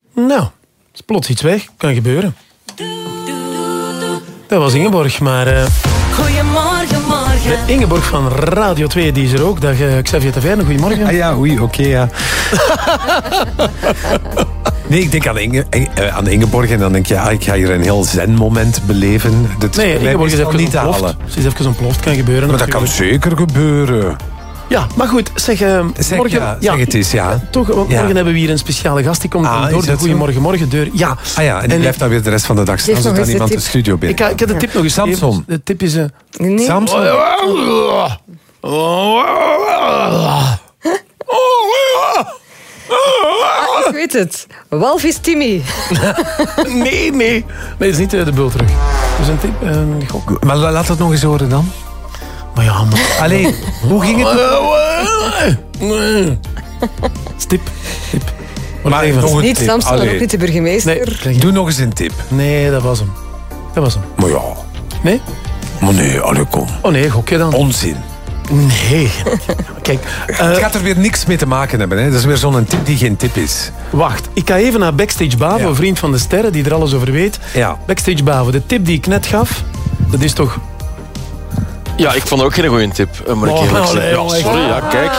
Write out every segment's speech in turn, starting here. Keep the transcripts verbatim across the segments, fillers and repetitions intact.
Nou, is plots iets weg. Kan gebeuren. Dat was Ingeborg, maar... Uh... Goedemorgen, morgen. De Ingeborg van Radio twee, die is er ook. Dag uh, Xavier Taverne, goedemorgen. Ah ja, oei, oké, okay, ja. Nee, ik denk aan, Inge, uh, aan Ingeborg en dan denk je, ah, ik ga hier een heel zen-moment beleven. Dat nee, Ingeborg is even niet te halen. Ze is even ontploft, kan gebeuren. Maar dat kan zeker gebeuren. Ja, maar goed, zeg, uh, zeg, morgen, ja, ja, zeg het eens, ja. Toch, want ja. morgen hebben we hier een speciale gast. Die komt ah, door de Goeiemorgen Morgen deur. Ja. Ah ja, en die en blijft dan weer de rest van de dag staan, zodat iemand de studio binnen. Ik, ik heb de tip nog eens. Samson. Even. De tip is... Uh, nee. Samson. Ah, ik weet het. Walvis Timmy. nee, nee. Nee, dat is niet uh, de bul terug. Dat is een tip, een gok. Maar laat het nog eens horen dan. Maar ja, maar... Allee, hoe ging het? Tip. Tip. Maar even nog een niet tip. Samson en ook niet de burgemeester. Nee, doe nog eens een tip. Nee, dat was hem. Dat was hem. Maar ja. Nee? Maar nee, allee, kom. Oh nee, gok je dan? Onzin. Nee. Kijk, uh, het gaat er weer niks mee te maken hebben. Hè? Dat is weer zo'n tip die geen tip is. Wacht, ik ga even naar Backstage Bavo, ja. Vriend van de sterren, die er alles over weet. Ja. Backstage Bavo, de tip die ik net gaf, dat is toch... Ja, ik vond ook geen goede tip. Maar oh, ik nou, nee, ja, sorry, ja, kijk.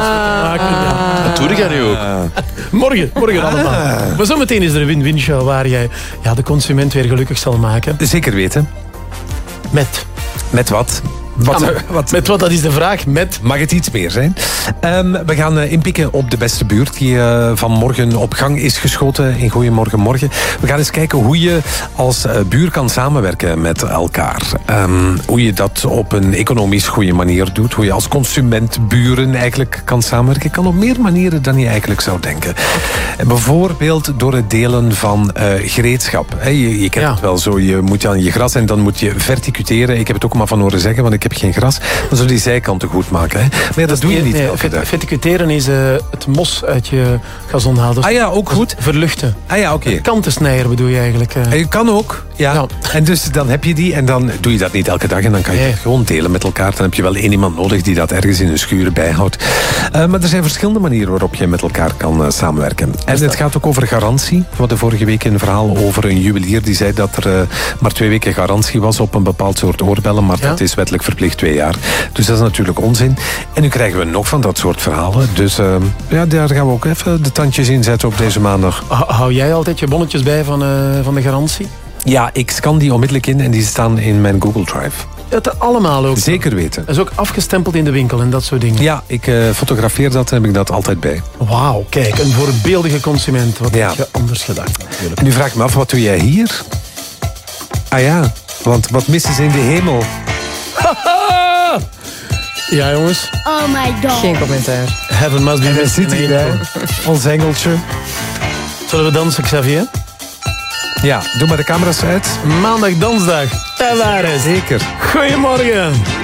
Ah, dat doe jij nu ook. Morgen, morgen allemaal. Ah. Maar zometeen is er een win-win show waar jij ja, de consument weer gelukkig zal maken. Zeker weten. Met? Met wat? Wat, ja, wat? Met wat, dat is de vraag. Met? Mag het iets meer zijn? Um, we gaan uh, inpikken op de beste buurt die uh, vanmorgen op gang is geschoten in Goeiemorgen Morgen. We gaan eens kijken hoe je als uh, buur kan samenwerken met elkaar. Um, hoe je dat op een economisch goede manier doet. Hoe je als consument buren eigenlijk kan samenwerken. Kan op meer manieren dan je eigenlijk zou denken. Bijvoorbeeld door het delen van uh, gereedschap. He, je, je kent ja. het wel zo. Je moet aan je gras en dan moet je verticuteren. Ik heb het ook maar van horen zeggen, want ik heb geen gras. Dan zou die zijkanten goed maken. Hè. Maar ja, dat, dat doe je niet. Nee, verticuteren is uh, het mos uit je gazon halen. Dus ah ja, ook goed. Verluchten. Ah ja, oké. Okay. Kantensnijer bedoel je eigenlijk. Uh. Je kan ook, ja. ja. En dus dan heb je die en dan doe je dat niet elke dag en dan kan je nee. het gewoon delen met elkaar. Dan heb je wel één iemand nodig die dat ergens in een schuur bijhoudt. Uh, maar er zijn verschillende manieren waarop je met elkaar kan uh, samenwerken. En het gaat ook over garantie. We hadden vorige week een verhaal over een juwelier die zei dat er uh, maar twee weken garantie was op een bepaald soort oorbellen, maar ja? dat is wettelijk verplicht twee jaar. Dus dat is natuurlijk onzin. En nu krijgen we nog van dat soort verhalen. Dus uh, ja, daar gaan we ook even de tandjes in zetten op deze maandag. Hou jij altijd je bonnetjes bij van, uh, van de garantie? Ja, ik scan die onmiddellijk in en die staan in mijn Google Drive. Dat allemaal ook? Zeker weten. Dat is ook afgestempeld in de winkel en dat soort dingen? Ja, ik uh, fotografeer dat en heb ik dat altijd bij. Wauw, kijk, een voorbeeldige consument. Wat ja. heb je anders gedaan? Natuurlijk. Nu vraag ik me af, wat doe jij hier? Ah ja, want wat missen ze in de hemel? Ja, jongens. Oh my god. Geen commentaar. Heaven must be met zit hier, ons engeltje. Zullen we dansen, Xavier? Ja, doe maar de camera's uit. Maandag, dansdag. Daar waren. Zeker. Goedemorgen.